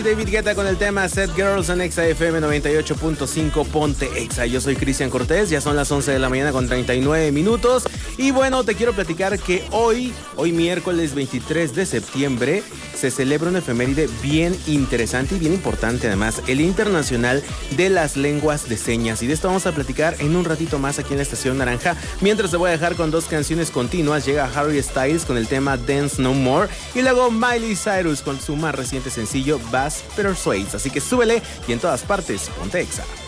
David Guetta con el tema Set Girls en Exa FM 98.5 Ponte Exa. Yo soy Cristian Cortés, ya son las 11 de la mañana con 39 minutos. Y bueno, te quiero platicar que hoy miércoles 23 de septiembre, se celebra una efeméride bien interesante y bien importante además, el Internacional de las Lenguas de Señas. Y de esto vamos a platicar en un ratito más aquí en la Estación Naranja. Mientras te voy a dejar con dos canciones continuas. Llega Harry Styles con el tema Dance No More y luego Miley Cyrus con su más reciente sencillo Bass Persuades. Así que súbele y en todas partes, ponte Exa.